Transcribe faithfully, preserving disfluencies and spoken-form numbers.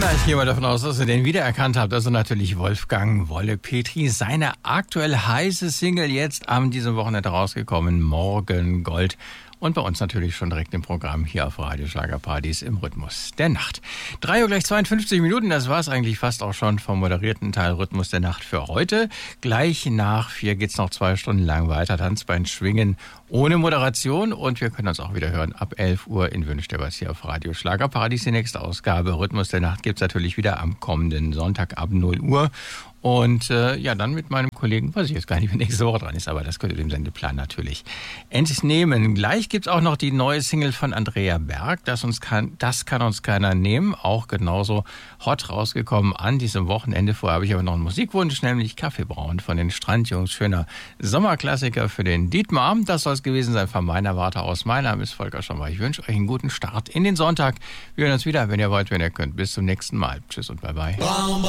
Na, ich gehe mal davon aus, dass ihr den wiedererkannt habt. Also natürlich Wolfgang Wolle-Petri. Seine aktuell heiße Single jetzt am diesem Wochenende rausgekommen. Morgen Gold. Und bei uns natürlich schon direkt im Programm hier auf Radio Schlagerpartys im Rhythmus der Nacht. drei Uhr gleich zweiundfünfzig Minuten, das war es eigentlich fast auch schon vom moderierten Teil Rhythmus der Nacht für heute. Gleich nach vier geht's noch zwei Stunden lang weiter. Tanzbein schwingen ohne Moderation. Und wir können uns auch wieder hören ab elf Uhr in Wünsch dir was hier auf Radio Schlagerpartys. Die nächste Ausgabe Rhythmus der Nacht gibt's natürlich wieder am kommenden Sonntag ab null Uhr. Und äh, ja, dann mit meinem Kollegen, weiß ich jetzt gar nicht, wer nächste Woche dran ist, aber das könnt ihr dem Sendeplan natürlich entnehmen. Gleich gibt's auch noch die neue Single von Andrea Berg, das, uns kann, das kann uns keiner nehmen, auch genauso hot rausgekommen an diesem Wochenende. Vorher habe ich aber noch einen Musikwunsch, nämlich Kaffeebrauen von den Strandjungs. Schöner Sommerklassiker für den Dietmar. Das soll es gewesen sein von meiner Warte aus. Mein Name ist Volker Schommer. Ich wünsche euch einen guten Start in den Sonntag. Wir hören uns wieder, wenn ihr wollt, wenn ihr könnt. Bis zum nächsten Mal. Tschüss und bye bye.